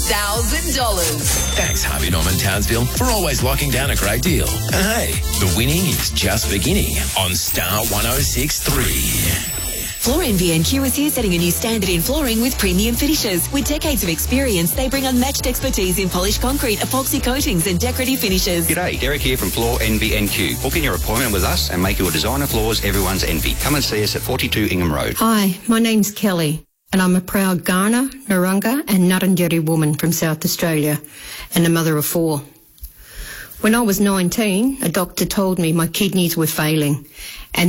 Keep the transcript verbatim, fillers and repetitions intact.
thousand dollars. Thanks, Harvey Norman Townsville, for always locking down a great deal. And hey, the winning is just beginning on Star one oh six point three. Floor N V N Q is here setting a new standard in flooring with premium finishes. With decades of experience, they bring unmatched expertise in polished concrete, epoxy coatings and decorative finishes. G'day, Derek here from Floor N V N Q. Book in your appointment with us and make your designer floors everyone's envy. Come and see us at forty-two Ingham Road. Hi, my name's Kelly, and I'm a proud Kaurna, Narungga and Ngarrindjeri woman from South Australia and a mother of four. When I was nineteen, a doctor told me my kidneys were failing